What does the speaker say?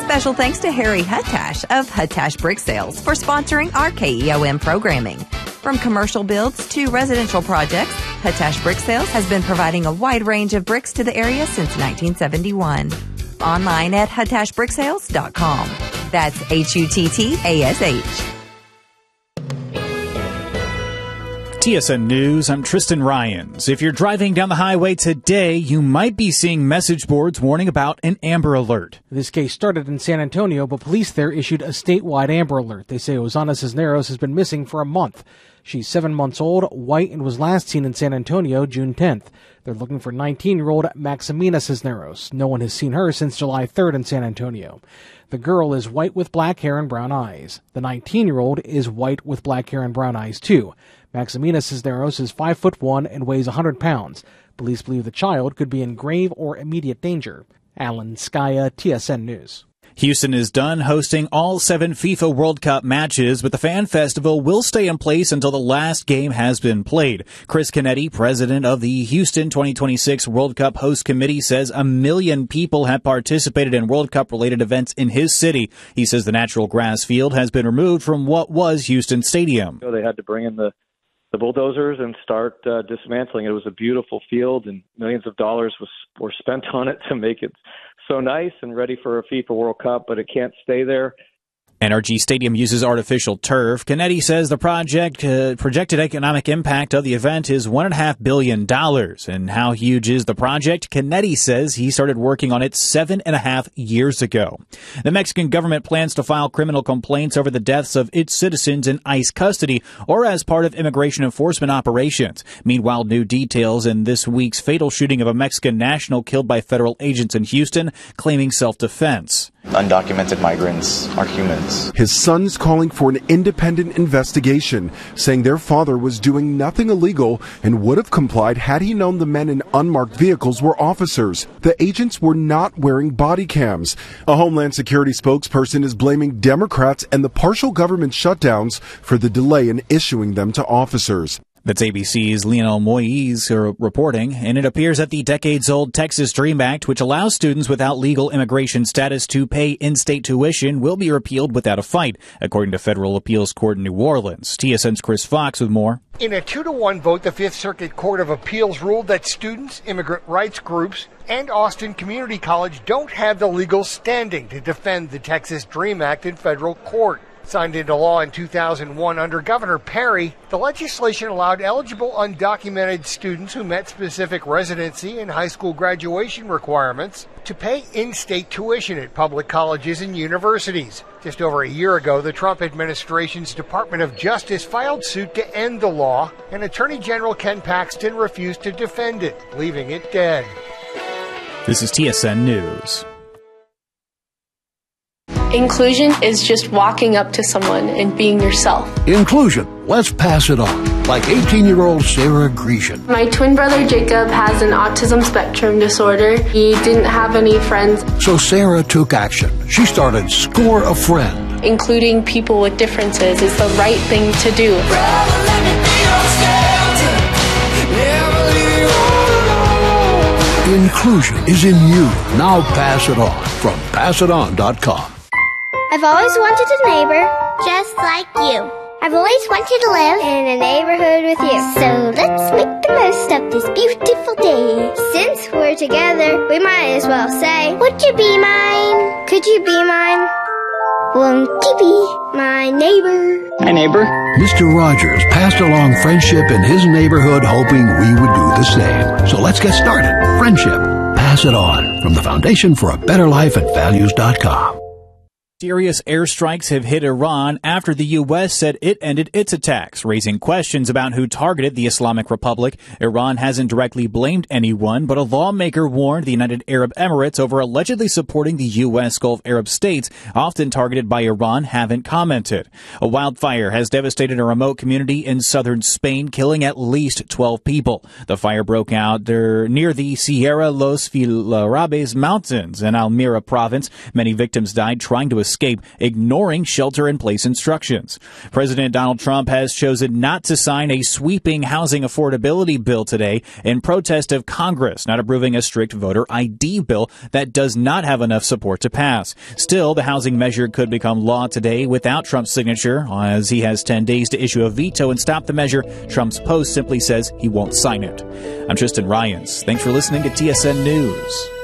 Special thanks to Harry Huttash of Huttash Brick Sales for sponsoring our KEOM programming. From commercial builds to residential projects, Huttash Brick Sales has been providing a wide range of bricks to the area since 1971. Online at huttashbricksales.com. That's HUTTASH. TSN News, I'm Tristan Ryans. If you're driving down the highway today, you might be seeing message boards warning about an Amber Alert. This case started in San Antonio, but police there issued a statewide Amber Alert. They say Osana Cisneros has been missing for a month. She's 7 months old, white, and was last seen in San Antonio June 10th. They're looking for 19-year-old Maximina Cisneros. No one has seen her since July 3rd in San Antonio. The girl is white with black hair and brown eyes. The 19-year-old is white with black hair and brown eyes, too. Maximina Cisneros is 5'1" and weighs 100 pounds. Police believe the child could be in grave or immediate danger. Alan Skaya, TSN News. Houston is done hosting all 7 FIFA World Cup matches, but the fan festival will stay in place until the last game has been played. Chris Canetti, president of the Houston 2026 World Cup host committee, says 1 million people have participated in World Cup-related events in his city. He says the natural grass field has been removed from what was Houston Stadium. They had to bring in the bulldozers and start dismantling it. It was a beautiful field, and millions of dollars were spent on it to make it so nice and ready for a FIFA World Cup, but it can't stay there. NRG Stadium uses artificial turf. Canetti says the projected economic impact of the event is $1.5 billion. And how huge is the project? Canetti says he started working on it 7.5 years ago. The Mexican government plans to file criminal complaints over the deaths of its citizens in ICE custody or as part of immigration enforcement operations. Meanwhile, new details in this week's fatal shooting of a Mexican national killed by federal agents in Houston, claiming self-defense. Undocumented migrants are humans. His son's calling for an independent investigation, saying their father was doing nothing illegal and would have complied had he known the men in unmarked vehicles were officers. The agents were not wearing body cams. A Homeland Security spokesperson is blaming Democrats and the partial government shutdowns for the delay in issuing them to officers. That's ABC's Lionel Moise reporting, and it appears that the decades-old Texas DREAM Act, which allows students without legal immigration status to pay in-state tuition, will be repealed without a fight, according to Federal Appeals Court in New Orleans. TSN's Chris Fox with more. In a 2-1 vote, the Fifth Circuit Court of Appeals ruled that students, immigrant rights groups, and Austin Community College don't have the legal standing to defend the Texas DREAM Act in federal court. Signed into law in 2001 under Governor Perry, the legislation allowed eligible undocumented students who met specific residency and high school graduation requirements to pay in-state tuition at public colleges and universities. Just over a year ago, the Trump administration's Department of Justice filed suit to end the law, and Attorney General Ken Paxton refused to defend it, leaving it dead. This is TSN News. Inclusion is just walking up to someone and being yourself. Inclusion. Let's pass it on. Like 18-year-old Sarah Grecian. My twin brother Jacob has an autism spectrum disorder. He didn't have any friends. So Sarah took action. She started Score a Friend. Including people with differences is the right thing to do. Inclusion is in you. Now pass it on from passiton.com. I've always wanted a neighbor just like you. I've always wanted to live in a neighborhood with you. So let's make the most of this beautiful day. Since we're together, we might as well say, would you be mine? Could you be mine? Won't you be my neighbor? Hi, neighbor. Mr. Rogers passed along friendship in his neighborhood, hoping we would do the same. So let's get started. Friendship. Pass it on. From the Foundation for a Better Life at Values.com. Serious airstrikes have hit Iran after the U.S. said it ended its attacks, raising questions about who targeted the Islamic Republic. Iran hasn't directly blamed anyone, but a lawmaker warned the United Arab Emirates over allegedly supporting the U.S. Gulf Arab states, often targeted by Iran, haven't commented. A wildfire has devastated a remote community in southern Spain, killing at least 12 people. The fire broke out near the Sierra Los Villarrabes Mountains in Almeria province. Many victims died trying to escape, ignoring shelter-in-place instructions. President Donald Trump has chosen not to sign a sweeping housing affordability bill today in protest of Congress not approving a strict voter ID bill that does not have enough support to pass. Still, the housing measure could become law today without Trump's signature, as he has 10 days to issue a veto and stop the measure. Trump's post simply says he won't sign it. I'm Tristan Ryans. Thanks for listening to TSN News.